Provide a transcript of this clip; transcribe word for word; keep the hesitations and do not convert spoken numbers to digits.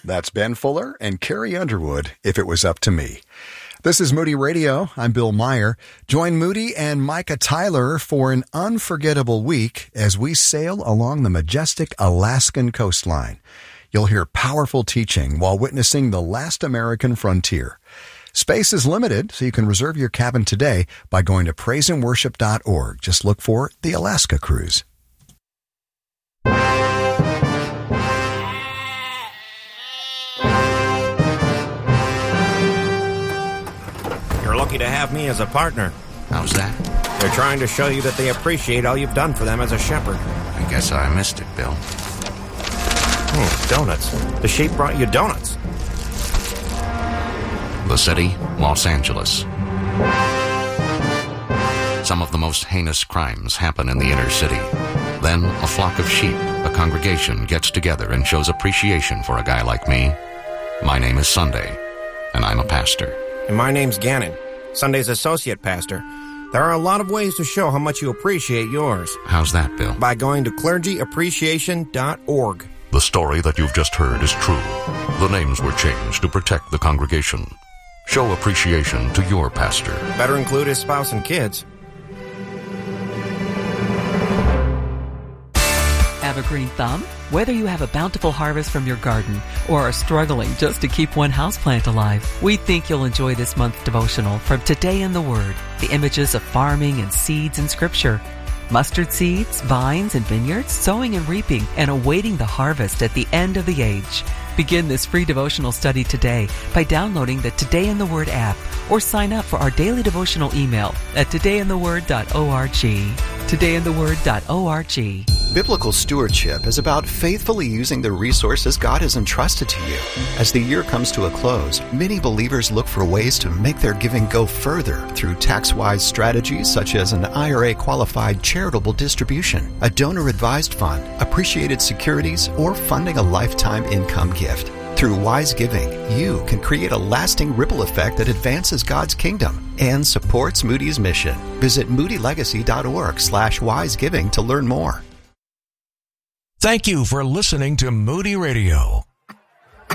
That's Ben Fuller and Carrie Underwood, If It Was Up to Me. This is Moody Radio. I'm Bill Meyer. Join Moody and Micah Tyler for an unforgettable week as we sail along the majestic Alaskan coastline. You'll hear powerful teaching while witnessing the last American frontier. Space is limited, so you can reserve your cabin today by going to praise and worship dot org. Just look for the Alaska Cruise. You're lucky to have me as a partner. How's that? They're trying to show you that they appreciate all you've done for them as a shepherd. I guess I missed it, Bill. Hmm, donuts. The sheep brought you donuts. The city, Los Angeles. Some of the most heinous crimes happen in the inner city. Then a flock of sheep, a congregation, gets together and shows appreciation for a guy like me. My name is Sunday, and I'm a pastor. And my name's Gannon, Sunday's associate pastor. There are a lot of ways to show how much you appreciate yours. How's that, Bill? By going to clergy appreciation dot org. The story that you've just heard is true. The names were changed to protect the congregation. Show appreciation to your pastor. Better include his spouse and kids. Have a green thumb? Whether you have a bountiful harvest from your garden or are struggling just to keep one houseplant alive, we think you'll enjoy this month's devotional from Today in the Word, the images of farming and seeds in Scripture. Mustard seeds, vines, and vineyards, sowing and reaping, and awaiting the harvest at the end of the age. Begin this free devotional study today by downloading the Today in the Word app or sign up for our daily devotional email at today in the word dot org. today in the word dot org. Biblical stewardship is about faithfully using the resources God has entrusted to you. As the year comes to a close, many believers look for ways to make their giving go further through tax-wise strategies such as an I R A-qualified charitable distribution, a donor-advised fund, appreciated securities, or funding a lifetime income gift. Through wise giving, you can create a lasting ripple effect that advances God's kingdom and supports Moody's mission. Visit moody legacy dot org slash wise giving to learn more. Thank you for listening to Moody Radio.